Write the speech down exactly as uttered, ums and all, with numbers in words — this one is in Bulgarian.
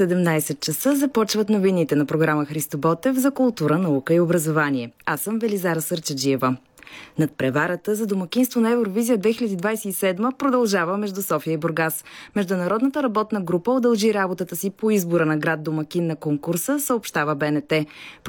седемнайсет часа започват новините на програма Христо Ботев за култура, наука и образование. Аз съм Велизара Сърчеджиева. Надпреварата за домакинство на Евровизия две хиляди двайсет и седма продължава между София и Бургас. Международната работна група удължи работата си по избора на град домакин на конкурса, съобщава Б Н Т.